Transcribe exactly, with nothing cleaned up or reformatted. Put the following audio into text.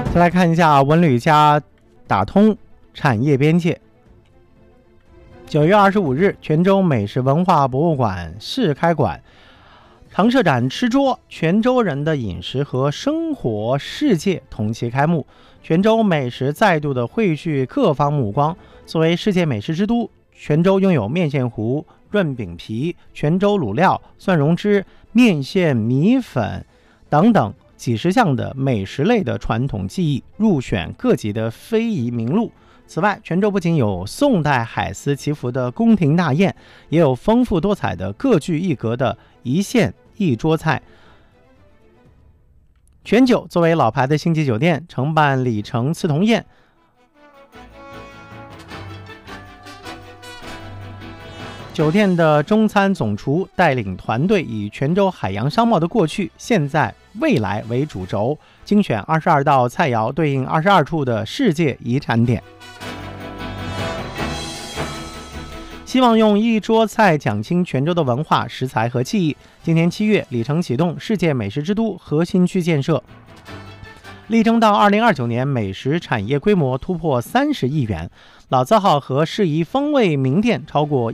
再来看一下文旅加打通产业边界。九月二十五日，泉州美食文化博物馆试开馆，常设展吃桌，泉州人的饮食和生活世界同期开幕。泉州美食再度的汇聚各方目光。作为世界美食之都，泉州拥有面线糊、润饼皮、泉州卤料、蒜蓉汁、面线、米粉等等几十项的美食类的传统技艺，入选各级的非遗名录。此外，泉州不仅有宋代海丝祈福的宫廷大宴，也有丰富多彩的各具一格的一线一桌菜。泉酒作为老牌的星级酒店，承办里程刺桐宴，酒店的中餐总厨带领团队以泉州海洋商贸的过去、现在、未来为主轴，精选二十二道菜肴，对应二十二处的世界遗产点。希望用一桌菜讲清泉州的文化、食材和技艺。今年七月，里程启动世界美食之都核心区建设，力争到二零二九年美食产业规模突破三十亿元，老字号和适宜风味名店超过